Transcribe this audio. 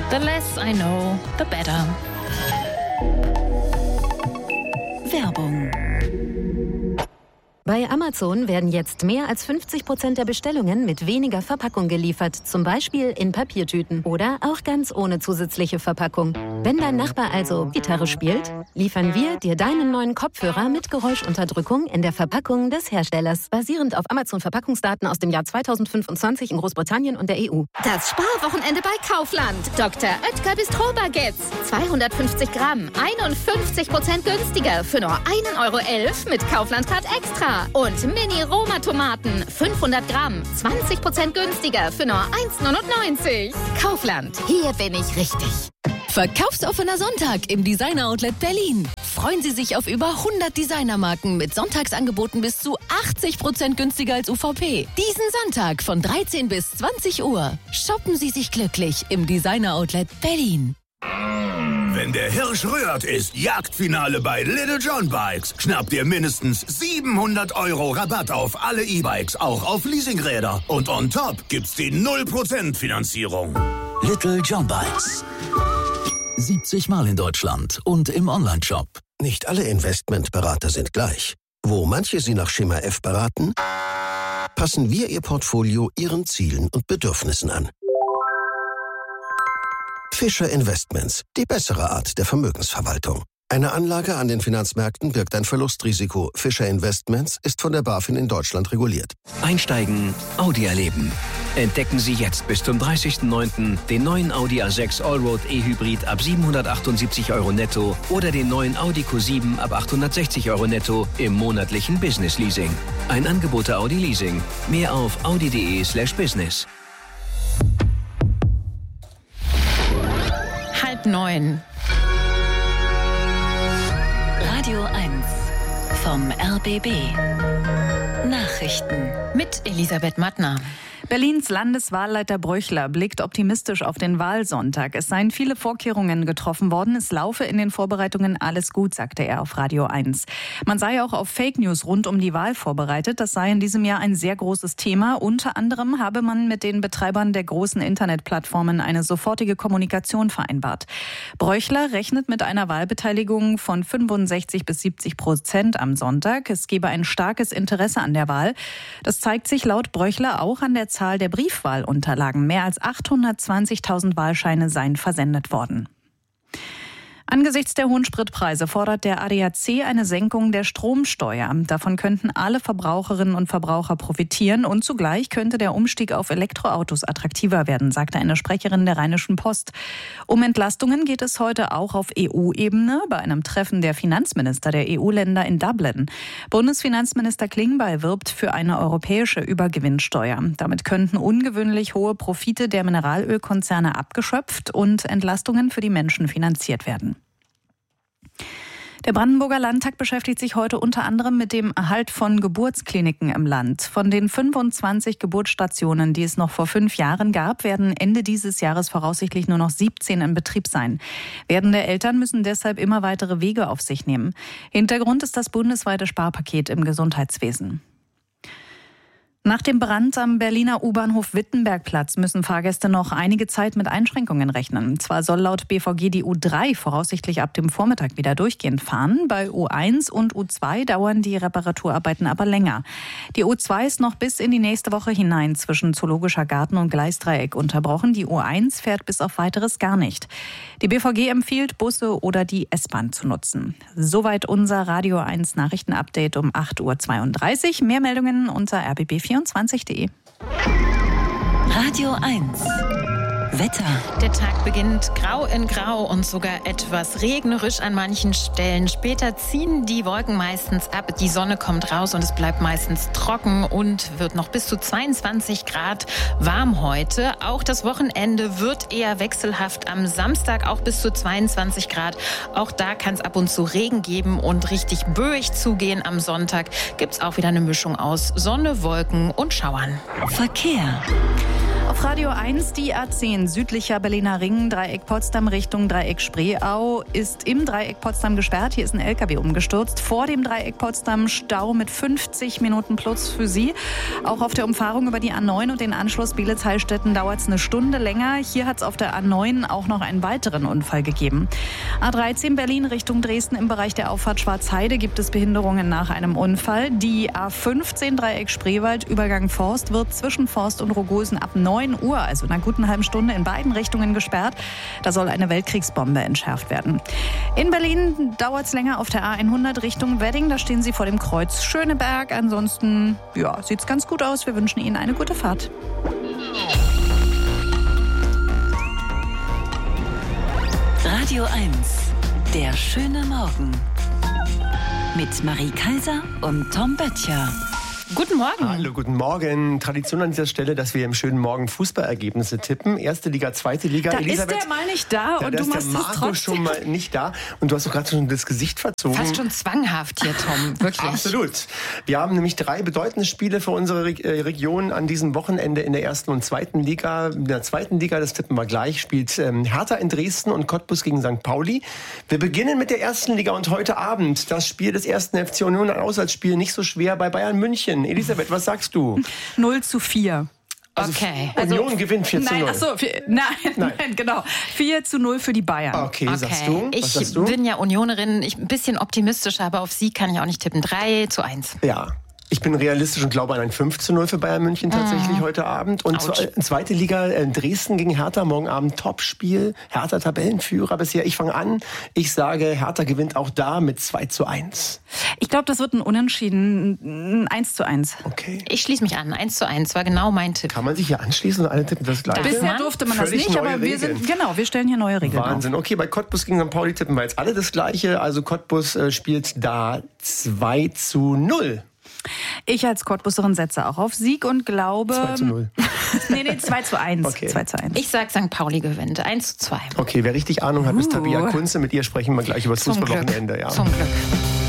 The less I know, the better. Werbung. Bei Amazon werden jetzt mehr als 50% der Bestellungen mit weniger Verpackung geliefert, zum Beispiel in Papiertüten oder auch ganz ohne zusätzliche Verpackung. Wenn dein Nachbar also Gitarre spielt, liefern wir dir deinen neuen Kopfhörer mit Geräuschunterdrückung in der Verpackung des Herstellers, basierend auf Amazon-Verpackungsdaten aus dem Jahr 2025 in Großbritannien und der EU. Das Sparwochenende bei Kaufland. Dr. Oetker Bistro-Baguettes. 250 Gramm, 51% günstiger für nur 1,11 € mit Kaufland-Card Extra. Und Mini-Roma-Tomaten, 500 Gramm, 20% günstiger für nur 1,99 €. Kaufland, hier bin ich richtig. Verkaufsoffener Sonntag im Designer Outlet Berlin. Freuen Sie sich auf über 100 Designermarken mit Sonntagsangeboten bis zu 80% günstiger als UVP. Diesen Sonntag von 13 bis 20 Uhr. Shoppen Sie sich glücklich im Designer Outlet Berlin. Wenn der Hirsch rührt, ist Jagdfinale bei Little John Bikes. Schnappt ihr mindestens 700 € Rabatt auf alle E-Bikes, auch auf Leasingräder. Und on top gibt's die 0% Finanzierung. Little John Bikes. 70 Mal in Deutschland und im Onlineshop. Nicht alle Investmentberater sind gleich. Wo manche Sie nach Schema F beraten, passen wir Ihr Portfolio Ihren Zielen und Bedürfnissen an. Fischer Investments, die bessere Art der Vermögensverwaltung. Eine Anlage an den Finanzmärkten birgt ein Verlustrisiko. Fischer Investments ist von der BaFin in Deutschland reguliert. Einsteigen, Audi erleben. Entdecken Sie jetzt bis zum 30.09. den neuen Audi A6 Allroad E-Hybrid ab 778 € netto oder den neuen Audi Q7 ab 860 € netto im monatlichen Business Leasing. Ein Angebot der Audi Leasing. Mehr auf audi.de/business. 8:30. Radio 1 vom RBB. Nachrichten Mit Elisabeth Mattner. Berlins Landeswahlleiter Bröchler blickt optimistisch auf den Wahlsonntag. Es seien viele Vorkehrungen getroffen worden. Es laufe in den Vorbereitungen alles gut, sagte er auf Radio 1. Man sei auch auf Fake News rund um die Wahl vorbereitet. Das sei in diesem Jahr ein sehr großes Thema. Unter anderem habe man mit den Betreibern der großen Internetplattformen eine sofortige Kommunikation vereinbart. Bröchler rechnet mit einer Wahlbeteiligung von 65-70% am Sonntag. Es gebe ein starkes Interesse an der Wahl. Das zeigt sich laut Bröchler auch an der Zahl der Briefwahlunterlagen. Mehr als 820.000 Wahlscheine seien versendet worden. Angesichts der hohen Spritpreise fordert der ADAC eine Senkung der Stromsteuer. Davon könnten alle Verbraucherinnen und Verbraucher profitieren und zugleich könnte der Umstieg auf Elektroautos attraktiver werden, sagte eine Sprecherin der Rheinischen Post. Um Entlastungen geht es heute auch auf EU-Ebene bei einem Treffen der Finanzminister der EU-Länder in Dublin. Bundesfinanzminister Klingbeil wirbt für eine europäische Übergewinnsteuer. Damit könnten ungewöhnlich hohe Profite der Mineralölkonzerne abgeschöpft und Entlastungen für die Menschen finanziert werden. Der Brandenburger Landtag beschäftigt sich heute unter anderem mit dem Erhalt von Geburtskliniken im Land. Von den 25 Geburtsstationen, die es noch vor 5 Jahren gab, werden Ende dieses Jahres voraussichtlich nur noch 17 in Betrieb sein. Werdende Eltern müssen deshalb immer weitere Wege auf sich nehmen. Hintergrund ist das bundesweite Sparpaket im Gesundheitswesen. Nach dem Brand am Berliner U-Bahnhof Wittenbergplatz müssen Fahrgäste noch einige Zeit mit Einschränkungen rechnen. Zwar soll laut BVG die U3 voraussichtlich ab dem Vormittag wieder durchgehend fahren. Bei U1 und U2 dauern die Reparaturarbeiten aber länger. Die U2 ist noch bis in die nächste Woche hinein zwischen Zoologischer Garten und Gleisdreieck unterbrochen. Die U1 fährt bis auf Weiteres gar nicht. Die BVG empfiehlt, Busse oder die S-Bahn zu nutzen. Soweit unser Radio 1 Nachrichtenupdate um 8:32 Uhr. Mehr Meldungen unter rbb24.de. Radio 1 Wetter. Der Tag beginnt grau in grau und sogar etwas regnerisch an manchen Stellen. Später ziehen die Wolken meistens ab, die Sonne kommt raus und es bleibt meistens trocken und wird noch bis zu 22 Grad warm heute. Auch das Wochenende wird eher wechselhaft. Am Samstag auch bis zu 22 Grad. Auch da kann es ab und zu Regen geben und richtig böig zugehen. Am Sonntag gibt es auch wieder eine Mischung aus Sonne, Wolken und Schauern. Verkehr. Auf Radio 1 die A10 südlicher Berliner Ring, Dreieck Potsdam Richtung Dreieck Spreeau ist im Dreieck Potsdam gesperrt. Hier ist ein LKW umgestürzt. Vor dem Dreieck Potsdam Stau mit 50 Minuten plus für Sie. Auch auf der Umfahrung über die A9 und den Anschluss Bielitz-Heilstätten dauert es eine Stunde länger. Hier hat es auf der A9 auch noch einen weiteren Unfall gegeben. A13 Berlin Richtung Dresden im Bereich der Auffahrt Schwarzheide gibt es Behinderungen nach einem Unfall. Die A15 Dreieck Spreewald, Übergang Forst, wird zwischen Forst und Rogosen ab 9 Uhr, also in einer guten halben Stunde, in beiden Richtungen gesperrt. Da soll eine Weltkriegsbombe entschärft werden. In Berlin dauert es länger auf der A100 Richtung Wedding. Da stehen Sie vor dem Kreuz Schöneberg. Ansonsten sieht es ganz gut aus. Wir wünschen Ihnen eine gute Fahrt. Radio 1, der schöne Morgen. Mit Marie Kaiser und Tom Böttcher. Guten Morgen. Hallo, guten Morgen. Tradition an dieser Stelle, dass wir im schönen Morgen Fußballergebnisse tippen. Erste Liga, zweite Liga. Da Elisabeth, ist der mal nicht da und du machst es trotzdem. Da ist der Marco schon mal nicht da und du hast doch gerade schon das Gesicht verzogen. Fast schon zwanghaft hier, Tom. Wirklich. Absolut. Wir haben nämlich 3 bedeutende Spiele für unsere Region an diesem Wochenende in der ersten und zweiten Liga. In der zweiten Liga, das tippen wir gleich, spielt Hertha in Dresden und Cottbus gegen St. Pauli. Wir beginnen mit der ersten Liga und heute Abend das Spiel des ersten FC Union, ein Auswärtsspiel, nicht so schwer bei Bayern München. Elisabeth, was sagst du? 0:4. Also okay. Union gewinnt 4:0. Nein, genau. 4:0 für die Bayern. Okay, sagst du? Was sagst du? Ich bin ja Unionerin, ein bisschen optimistischer, aber auf sie kann ich auch nicht tippen. 3:1. Ja. Ich bin realistisch und glaube an ein 5:0 für Bayern München tatsächlich heute Abend. Und zweite Liga, Dresden gegen Hertha, morgen Abend Topspiel. Hertha Tabellenführer bisher. Ich fange an. Ich sage, Hertha gewinnt auch da mit 2:1. Ich glaube, das wird ein Unentschieden. 1:1. Okay. Ich schließe mich an. 1:1 war genau mein Tipp. Kann man sich hier anschließen und alle tippen das Gleiche? Bisher durfte man das nicht, aber wir stellen hier neue Regeln Wahnsinn. auf. Okay, bei Cottbus gegen St. Pauli tippen wir jetzt alle das Gleiche. Also Cottbus spielt da 2:0. Ich als Cottbuserin setze auch auf Sieg und glaube... 2:0. Nee, 2:1. Okay. 2:1. Ich sag, St. Pauli gewinnt. 1:2. Okay, wer richtig Ahnung hat, ist Tabia Kunze. Mit ihr sprechen wir gleich über das Fußballwochenende. Ja. Zum Glück.